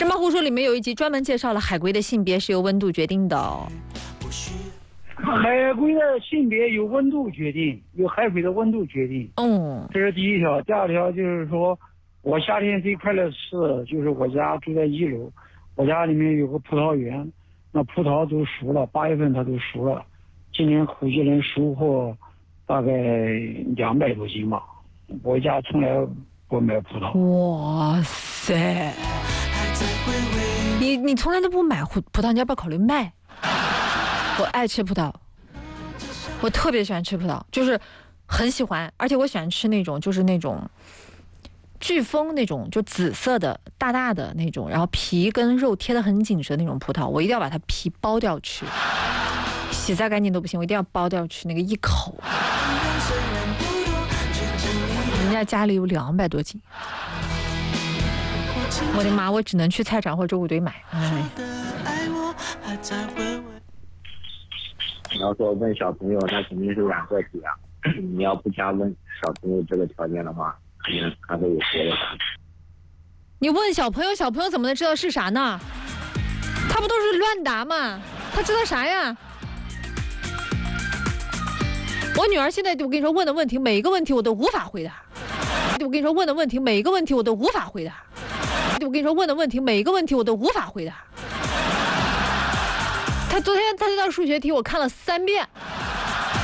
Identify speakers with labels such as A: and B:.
A: 神马胡说里面有一集专门介绍了海龟的性别是由温度决定的哦。
B: 海龟的性别由温度决定，由海水的温度决定。这是第一条。第二条就是说，我夏天最快乐的事就是我家住在1楼，我家里面有个葡萄园，那葡萄都熟了，8月份它都熟了。今年估计能收获大概200多斤吧。我家从来不买葡萄。
A: 哇塞！你从来都不买葡萄，你要不要考虑卖？我爱吃葡萄，我特别喜欢吃葡萄，就是很喜欢，而且我喜欢吃那种就是那种飓风那种，就紫色的大大的那种，然后皮跟肉贴得很紧实的那种葡萄，我一定要把它皮剥掉吃，洗再干净都不行，我一定要剥掉吃那个一口。人家家里有200多斤，我的妈！我只能去菜场或者周谷堆买。
C: 你要说问小朋友，那肯定是染色体啊。你要不加问小朋友这个条件的话，肯定他会有别的答案。
A: 你问小朋友，小朋友怎么能知道是啥呢？他不都是乱答吗？他知道啥呀？我女儿现在我跟你说问的问题，每一个问题我都无法回答。我跟你说问的问题，每一个问题我都无法回答。我跟你说问的问题，每一个问题我都无法回答。他昨天他这道数学题我看了3遍，